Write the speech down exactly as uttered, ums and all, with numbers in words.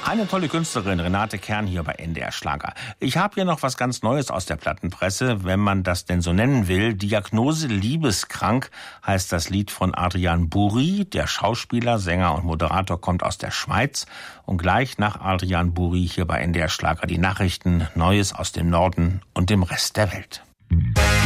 Eine tolle Künstlerin, Renate Kern, hier bei N D R Schlager. Ich habe hier noch was ganz Neues aus der Plattenpresse, wenn man das denn so nennen will. Diagnose Liebeskrank heißt das Lied von Adrian Bouri. Der Schauspieler, Sänger und Moderator kommt aus der Schweiz. Und gleich nach Adrian Bouri hier bei N D R Schlager die Nachrichten, Neues aus dem Norden und dem Rest der Welt.